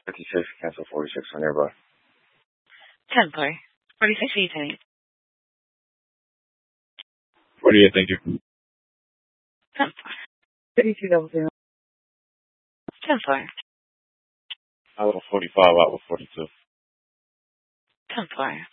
56, cancel 46 on nearby. 10 4. 46 retaining. 48, thank you. 10 4. 32 double 0. 10 4. Out with 45, out with 42. 10 4.